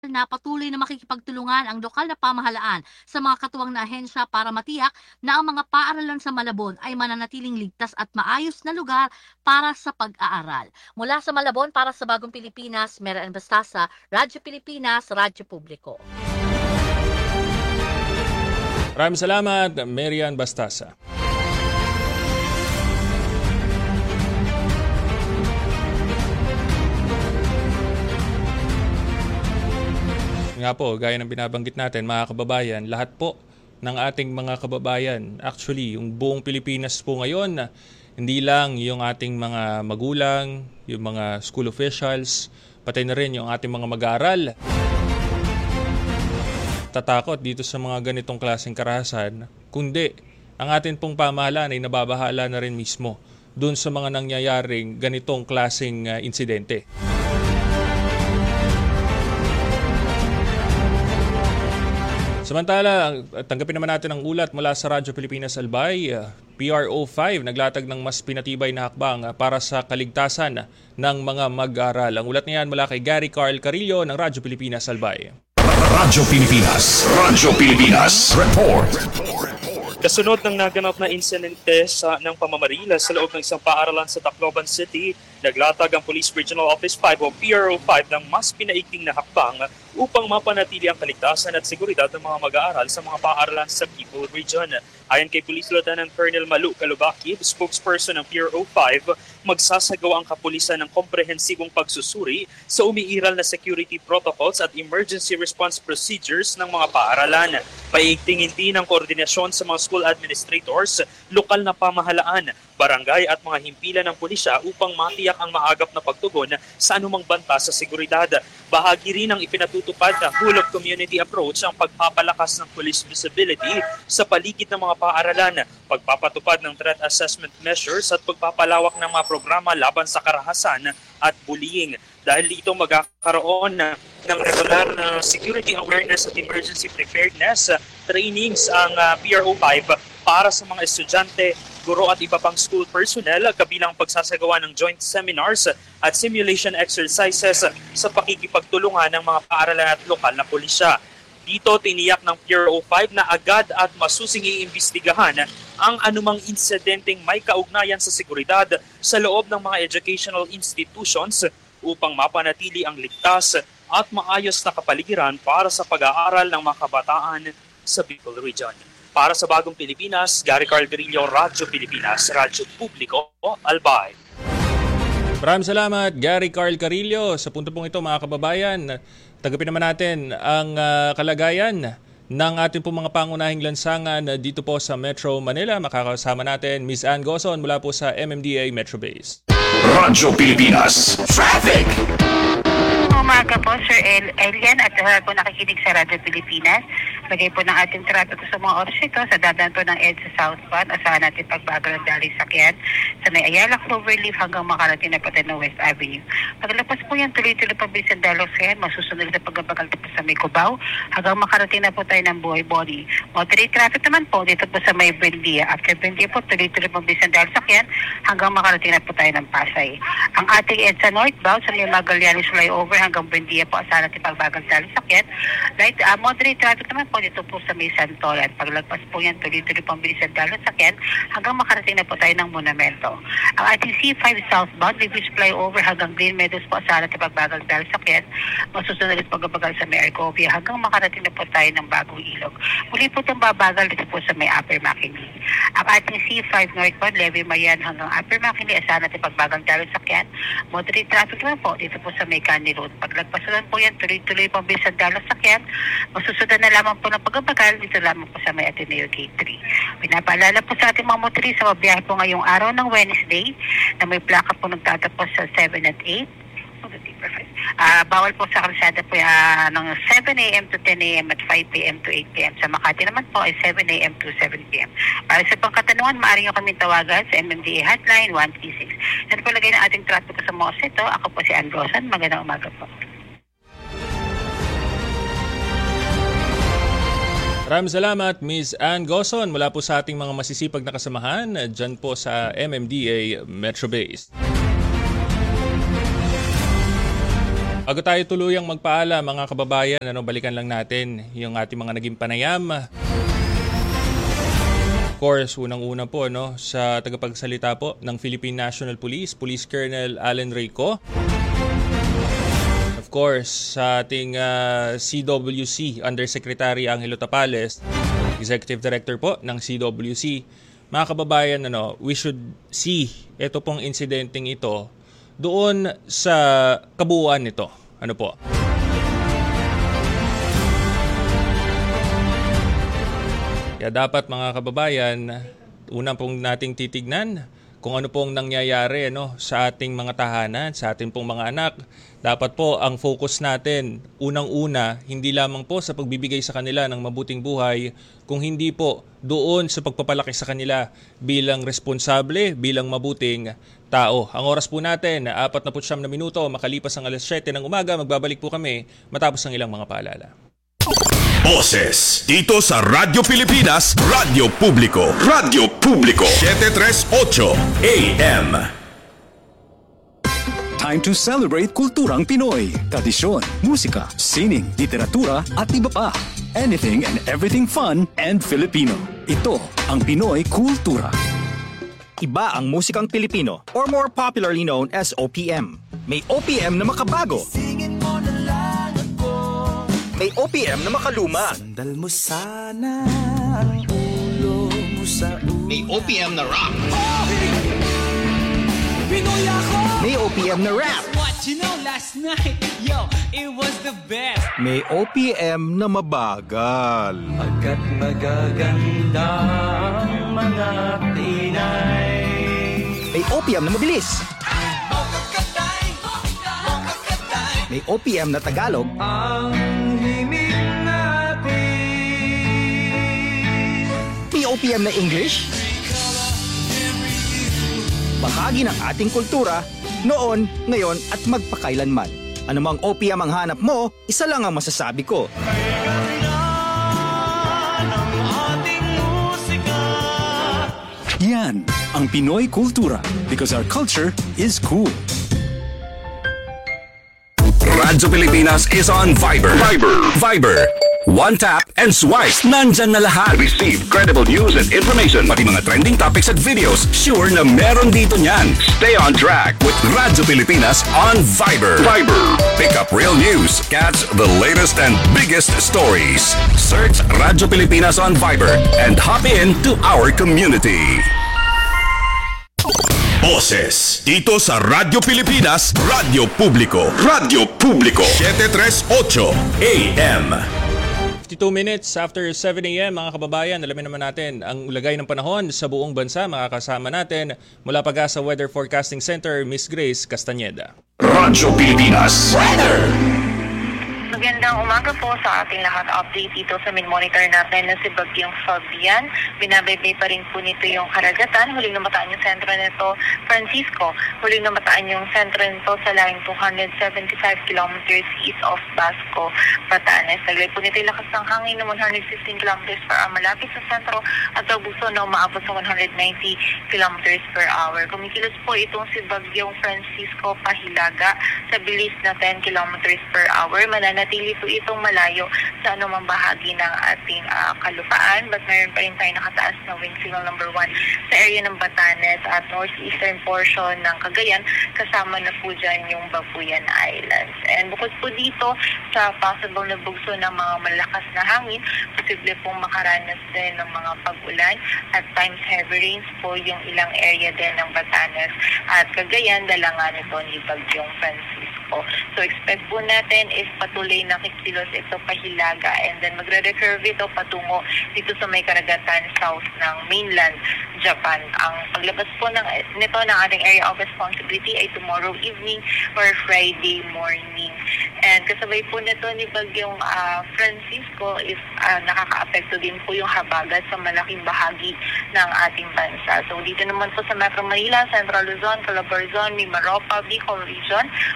na patuloy na makikipagtulungan ang lokal na pamahalaan sa mga katuwang na ahensya para matiyak na ang mga paaralan sa Malabon ay mananatiling ligtas at maayos na lugar para sa pag-aaral. Mula sa Malabon para sa Bagong Pilipinas, Mera Bastasa, Radyo Pilipinas, Radyo Publiko. Maraming salamat, Marian Bastasa. Nga po, gaya ng binabanggit natin, mga kababayan, lahat po ng ating mga kababayan, actually, yung buong Pilipinas po ngayon, hindi lang yung ating mga magulang, yung mga school officials, pati na rin yung ating mga mag-aaral. Tatakot dito sa mga ganitong klaseng karahasan, kundi ang ating pong pamahalaan ay nababahala na rin mismo dun sa mga nangyayaring ganitong klaseng insidente. Samantala, tanggapin naman natin ang ulat mula sa Radyo Pilipinas Albay. PRO5 naglatag ng mas pinatibay na hakbang para sa kaligtasan ng mga mag-aaral. Ang ulat niyan mula kay Gary Carl Carillo ng Radyo Pilipinas Albay. Radyo Pilipinas Report. Kasunod ng naganap na insidente ng pamamarila sa loob ng isang paaralan sa Tacloban City, naglatag ang Police Regional Office 5 o PRO5 ng mas pinaigting na hakbang upang mapanatili ang kaligtasan at seguridad ng mga mag-aaral sa mga paaralan sa Bicol Region. Ayon kay Police Lieutenant Colonel Malu Calubaki, spokesperson ng PRO5, magsasagawa ang kapulisan ng komprehensibong pagsusuri sa umiiral na security protocols at emergency response procedures ng mga paaralan. Paigtingin din ang koordinasyon sa mga school administrators, lokal na pamahalaan, barangay at mga himpilan ng pulisya upang matiyak ang maagap na pagtugon sa anumang banta sa seguridad. Bahagi rin ng ipinatutupad na whole of community approach ang pagpapalakas ng police visibility sa paligid ng mga paaralan, pagpapatupad ng threat assessment measures at pagpapalawak ng mga programa laban sa karahasan at bullying. Dahil dito magkakaroon ng regular na security awareness at emergency preparedness trainings ang PRO5 para sa mga estudyante, guro at iba pang school personnel, kabilang pagsasagawa ng joint seminars at simulation exercises sa pakikipagtulungan ng mga paaralan at lokal na pulisya. Dito tiniyak ng PRO5 na agad at masusing iimbestigahan ang anumang insidenteng may kaugnayan sa seguridad sa loob ng mga educational institutions upang mapanatili ang ligtas at maayos na kapaligiran para sa pag-aaral ng mga kabataan sa Bicol Region. Para sa Bagong Pilipinas, Gary Carl Carillo, Radyo Pilipinas, Radyo Publiko, Albay. Maraming salamat, Gary Carl Carillo. Sa punto pong ito, mga kababayan, tanggapin naman natin ang kalagayan ng ating pong mga pangunahing lansangan dito po sa Metro Manila. Makakasama natin Ms. Ann Gozon mula po sa MMDA Metro Base. Radyo Pilipinas Traffic. Umaga po, Sir Elian, at po nakikinig sa Radyo Pilipinas. Lagay po ng ating traffic sa mga oras ito sa dadaan po ng EDSA Southbound. Asahan natin pagbagal ng daling sakyan sa may Ayala Cloverleaf hanggang makarating na po tayo ng West Avenue. Paglabas po yan, tuloy-tuloy pabilis ang dalong sakyan, masusunod na pagbagal po sa may Cubao hanggang makarating na po tayo ng Buhay Boni. Moderate traffic naman po dito po sa may Buendia. After Buendia po, tuloy-tuloy pabilis ang dalong sakyan hanggang makarating na po tayo ng Pasay. Ang ating EDSA Northbound sa may Magallanes Flyover hanggang Buendia po, asahan natin pagbagal ng daling sakyan. Moderate traffic naman po dito po sa may Santolan. Paglagpas po yan, tuloy-tuloy pang bilis ang dalong sakyan hanggang makarating na po tayo ng Monumento. Ang ating C5 southbound, Livis Flyover hanggang Green Meadows po, asahan natin pagbagal ng daling sakyan. Masusunod ulit pagbabagal sa may Arcovia hanggang makarating na po tayo ng Bagong Ilog. Muli po itong babagal dito po sa may Upper McKinley. Ang ating C5 northbound, Levy Marian hanggang Upper McKinley, asahan natin pagbagal ng daling sakyan. Moderate traffic naman po dito po sa may Candy Road. Paglagpas naman po yan, tuloy-tuloy pang bilis ang dalang sakyan. Masusunod na lamang po ng pagbabagal dito lamang po sa may Ateneo Gate 3. Pinapaalala po sa ating mga motorista, mabiyahe po ngayong araw ng Wednesday na may plaka po nagtatapos sa 7 at 8. Bawal po sa kalsada po ng 7 a.m. to 10 a.m. at 5 p.m. to 8 p.m. Sa Makati naman po ay 7 a.m. to 7 p.m. Para sa pangkatanungan, maaari nyo kami tawagan sa MMDA Hotline 136. Yan po lagay ng ating traffic sa mga ito. Ako po si Ann Gozon. Magandang umaga po. Maraming salamat, Ms. Ann Gozon, mula po sa ating mga masisipag na kasamahan dyan po sa MMDA Metro Base. Bago tayo tuluyang magpaalam mga kababayan, balikan lang natin yung ating mga naging panayam. Of course, unang-una po sa tagapagsalita po ng Philippine National Police, Police Colonel Allen Reyco. Of course, sa ating CWC Undersecretary Angelo Tapales, Executive Director po ng CWC. Mga kababayan, we should see ito pong insidenteng ito doon sa kabuuan nito. Ano po? Kaya dapat mga kababayan, unang pong nating titignan kung ano pong nangyayari sa ating mga tahanan, sa ating pong mga anak. Dapat po ang focus natin, unang-una, hindi lamang po sa pagbibigay sa kanila ng mabuting buhay, kung hindi po doon sa pagpapalaki sa kanila bilang responsable, bilang mabuting tao. Ang oras po natin, 49 na minuto, makalipas ang alas 7 ng umaga, magbabalik po kami matapos ang ilang mga paalala. Boses dito sa Radyo Pilipinas, Radyo Publiko. Radyo Publiko 738 AM. Time to celebrate kulturang Pinoy. Tradisyon, musika, sining, literatura at iba pa. Anything and everything fun and Filipino. Ito ang Pinoy Kultura. Iba ang musikang Pilipino or more popularly known as OPM. May OPM na makabago. May OPM na makaluma. Sandal mo sana ang ulo mo sa ulo. May OPM na rock. Pinoy ako! May OPM na rap. What you know last night, yo, it was the best. May OPM na mabagal. Pagkat magaganda ang mga Pinay. May OPM na mabilis. May OPM na Tagalog. Ang himig natin. May OPM na English. Bahagi ng ating kultura, noon, ngayon at magpakailanman. Anumang OPM ang hanap mo, isa lang ang masasabi ko. Yan ang Pinoy Kultura because our culture is cool. Radyo Pilipinas is on Viber. Viber. One tap and swipe. Nandyan na lahat. Receive credible news and information. Pati mga trending topics at videos. Sure na meron dito niyan. Stay on track with Radyo Pilipinas on Viber. Pick up real news. Catch the latest and biggest stories. Search Radyo Pilipinas on Viber and hop in to our community. Boses dito sa Radyo Pilipinas, Radyo Publiko. Radyo Publiko 738 AM. 52 minutes after 7 a.m. mga kababayan, alamin naman natin ang lagay ng panahon sa buong bansa. Makakasama natin mula Pag-asa Weather Forecasting Center, Miss Grace Castañeda. Radyo Pilipinas Weather. Magandang umaga po sa ating lahat. Update dito sa monitor natin na si Bagyong Fabian. Binabaybay pa rin po nito yung karagatan. Huling namataan yung sentro nito, Francisco. Huling namataan yung sentro nito sa laing 275 kilometers east of Basco, Batanes. Naglay po nito yung lakas ng hangin na 115 kilometers per hour malapit sa sentro at tabuso na umaabot sa 190 kilometers per hour. Kumikilos po itong si Bagyong Francisco pahilaga sa bilis na 10 kilometers per hour. Mananatili po itong malayo sa anumang bahagi ng ating kalupaan, but mayroon pa rin tayo nakataas na wind signal number 1 sa area ng Batanes at northeastern portion ng Cagayan, kasama na po dyan yung Babuyan Islands. And bukod po dito sa possible na bugso ng mga malakas na hangin, posible pong makaranas din ng mga pag-ulan at times heavy rains po yung ilang area din ng Batanes at Cagayan, dala nga nito ni Bagyong Francisco. So expect po natin is patuloy na kikilos ito pahilaga and then magre-recurve ito patungo dito sa may karagatan south ng mainland Japan. Ang paglabas po nito ng ating area of responsibility ay tomorrow evening or Friday morning. And kasabay po nito ni Bagyong Francisco is nakaka-apekto din po yung habagat sa malaking bahagi ng ating bansa. So dito naman po sa Metro Manila, Central Luzon, Calabarzon, Mimaropa, Bicol Region, Western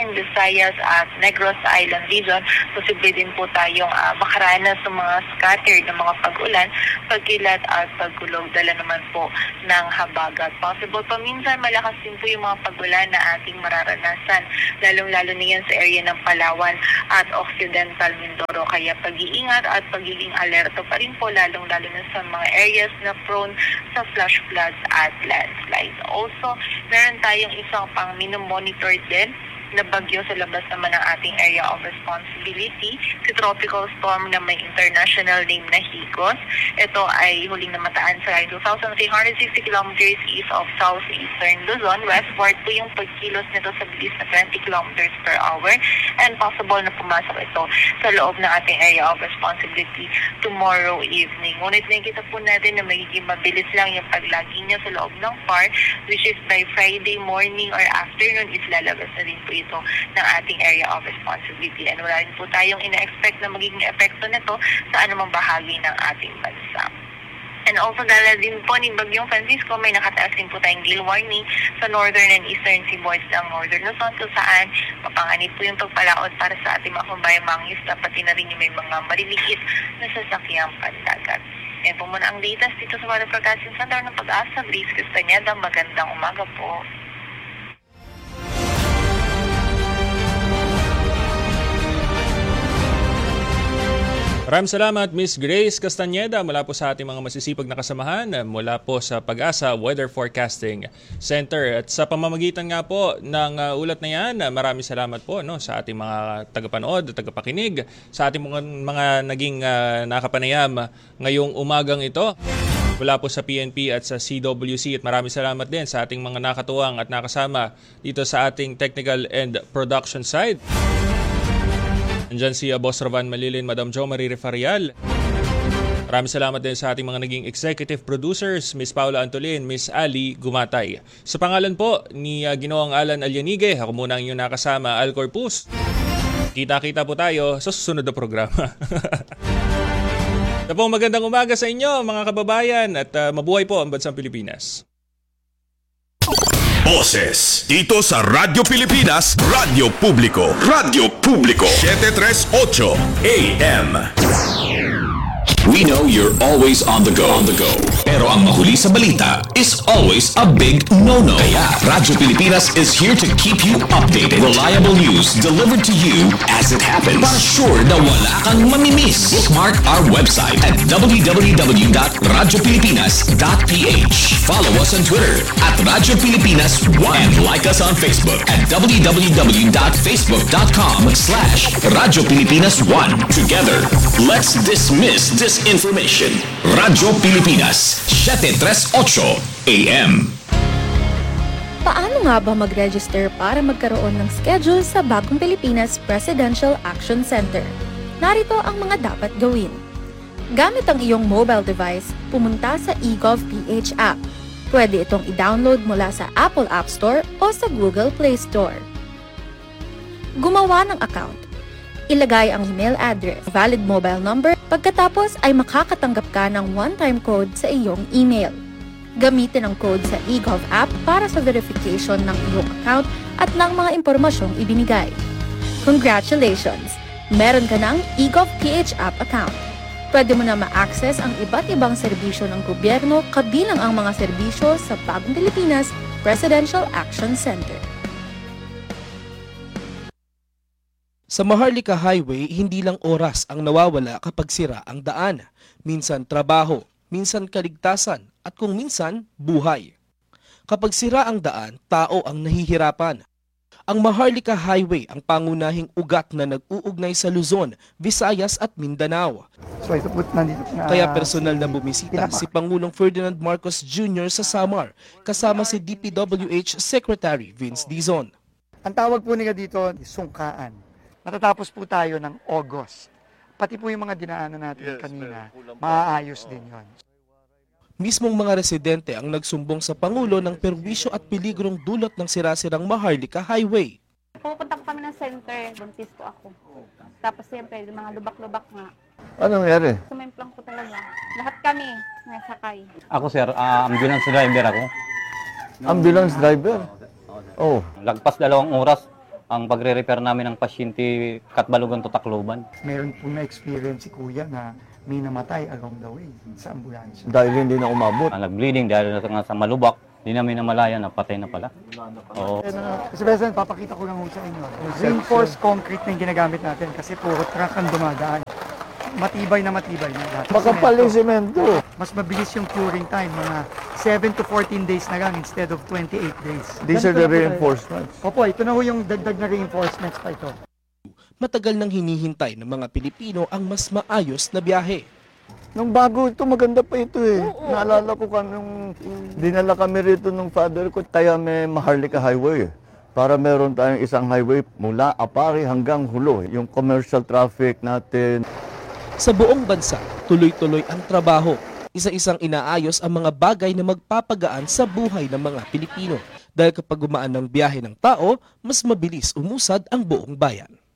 Luzon, Visayas at Negros Island region, posible din po tayong makaranas ng mga scattered na mga pag-ulan, pagkilat at pagkulog. Dala naman po ng habagat. Possible paminsan malakas din po yung mga pag-ulan na ating mararanasan, lalong-lalo na yan sa area ng Palawan at Occidental Mindoro. Kaya pag-iingat at pagiging alerto pa rin po, lalong-lalo na sa mga areas na prone sa flash floods at landslides. Also, meron tayong isang pang minomonitor din na bagyo sa labas naman ng ating area of responsibility, si tropical storm na may international name na Higos. Ito ay huling namataan sa line 2,360 kilometers east of southeastern Luzon. Westward po yung pagkilos nito sa bilis na 20 kilometers per hour, and possible na pumasok ito sa loob ng ating area of responsibility tomorrow evening. Ngunit nakikita po natin na magiging mabilis lang yung paglagi niya sa loob ng FAR, which is by Friday morning or afternoon is lalabas na din po ito ng ating area of responsibility. And wala rin po tayong ina-expect na magiging epekto nito sa anumang bahagi ng ating bansa. And also, dahil din po ni Bagyong Francisco, may nakataas din po tayong gale warning sa northern and eastern seaboards ng northern Luzon, kung saan mapanganib po yung pagpalaot para sa ating mga kumbayang mangisda, pati na rin yung may mga maliliit na sasakyang pandagat. Yan po muna ang latest dito sa Weather Forecasting Center ng Pag-asa. Grace Castañeda, magandang umaga po. Maraming salamat, Miss Grace Castañeda, mula po sa ating mga masisipag na kasamahan mula po sa Pag-asa Weather Forecasting Center. At sa pamamagitan nga po ng ulat na yan, maraming salamat po sa ating mga tagapanood, tagapakinig, sa ating mga naging nakapanayam ngayong umagang ito mula po sa PNP at sa CWC. At maraming salamat din sa ating mga nakatuwang at nakasama dito sa ating technical and production side. Andyan si Boss Rovan Malilin, Madam Jo Marie Refarial. Maraming salamat din sa ating mga naging executive producers, Miss Paula Antolin, Miss Ali Gumatay. Sa pangalan po ni Ginoong Alan Alyanige, ako muna ang inyong nakasama, Al Corpus. Kita-kita po tayo sa susunod na programa. Tapos magandang umaga sa inyo mga kababayan at mabuhay po ang bansang Pilipinas. Boses dito sa Radyo Pilipinas, Radyo Publiko. Radyo Publiko 738 AM. We know you're always on the go. Pero ang mahuli sa balita is always a big no-no. Kaya Radyo Pilipinas is here to keep you updated. Reliable news delivered to you as it happens. Para sure na wala kang mamimiss. Bookmark our website at www.radiopilipinas.ph. Follow us on Twitter at Radyo Pilipinas 1 and like us on Facebook at www.facebook.com/Radyo Pilipinas 1. Together, let's dismiss disinformation. Radyo Pilipinas 738 AM. Paano nga ba mag-register para magkaroon ng schedule sa Bagong Pilipinas Presidential Action Center? Narito ang mga dapat gawin. Gamit ang iyong mobile device, pumunta sa eGovPH app. Pwede itong i-download mula sa Apple App Store o sa Google Play Store. Gumawa ng account. Ilagay ang email address, valid mobile number, pagkatapos ay makakatanggap ka ng one-time code sa iyong email. Gamitin ang code sa eGov app para sa verification ng iyong account at ng mga impormasyong ibinigay. Congratulations! Meron ka ng eGovPH app account. Pwede mo na ma-access ang iba't ibang serbisyo ng gobyerno kabilang ang mga serbisyo sa Bagong Pilipinas Presidential Action Center. Sa Maharlika Highway, hindi lang oras ang nawawala kapag sira ang daan. Minsan trabaho, minsan kaligtasan, at kung minsan, buhay. Kapag sira ang daan, tao ang nahihirapan. Ang Maharlika Highway ang pangunahing ugat na nag-uugnay sa Luzon, Visayas at Mindanao. So ito po nandito na. Kaya personal na bumisita si Pangulong Ferdinand Marcos Jr. sa Samar, kasama si DPWH Secretary Vince Dizon. Ang tawag po nila dito, sungkaan. Matatapos po tayo ng August. Pati po yung mga dinaanan natin kanina, maaayos din yon. Mismong mga residente ang nagsumbong sa Pangulo ng perwisyo at peligrong dulot ng sirasirang Maharlika Highway. Pupunta po kami ng center, buntis po ako. Tapos siyempre, mga lubak-lubak nga. Anong nangyari? Sumemplang po talaga. Lahat kami nasakay. Ako sir, ambulance driver ako. Ambulance driver? Oh. Lagpas 2 oras, ang pagre-repair namin ng pasyente Katbalogan to Tacloban. Meron po na-experience si Kuya na may namatay along the way sa ambulansya. Dahil hindi na umabot. Nag-bleeding dahil nga sa malubak, hindi namin namalayan na patay na pala. Oo. Kasi President, papakita ko lang sa inyo. Reinforced concrete na yung ginagamit natin kasi puro truck ang dumadaan. Matibay na lahat. Makapal yung semento. Mas mabilis yung curing time, mga 7 to 14 days na lang instead of 28 days. These are the reinforcements. Opo, ito na ho yung dagdag na reinforcements pa ito. Matagal nang hinihintay ng mga Pilipino ang mas maayos na biyahe. Nung bago ito, maganda pa ito eh. Naalala ko nung dinala kami rito ng father ko, tayo may Maharlika Highway. Para meron tayong isang highway mula Apari hanggang Hulo. Yung commercial traffic natin. Sa buong bansa, tuloy-tuloy ang trabaho. Isa-isang inaayos ang mga bagay na magpapagaan sa buhay ng mga Pilipino. Dahil kapag gumaan ng biyahe ng tao, mas mabilis umusad ang buong bayan.